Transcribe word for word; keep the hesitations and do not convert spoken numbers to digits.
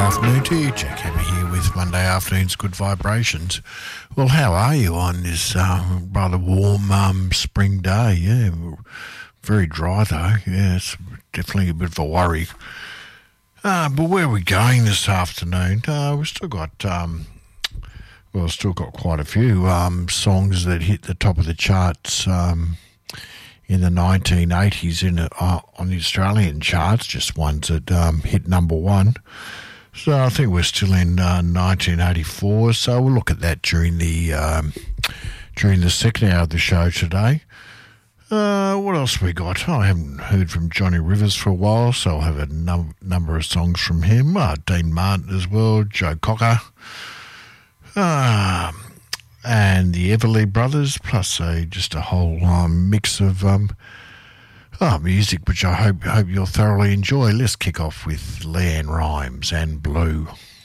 afternoon to you. Jack Hammer here with Monday Afternoon's Good Vibrations. Well, how are you on this um, rather warm um, spring day? Yeah, very dry though. Yeah, it's definitely a bit of a worry. Uh, but where are we going this afternoon? Uh, we've still got, um, well, still got quite a few um, songs that hit the top of the charts um, in the nineteen eighties in uh, on the Australian charts, just ones that um, hit number one. So I think we're still in uh, nineteen eighty-four, so we'll look at that during the um, during the second hour of the show today. Uh, what else we got? I haven't heard from Johnny Rivers for a while, so I'll have a num- number of songs from him. Uh, Dean Martin as well, Joe Cocker, uh, and the Everly Brothers, plus a, just a whole um, mix of um, oh, music, which I hope hope you'll thoroughly enjoy. Let's kick off with Leanne Rimes and Blue.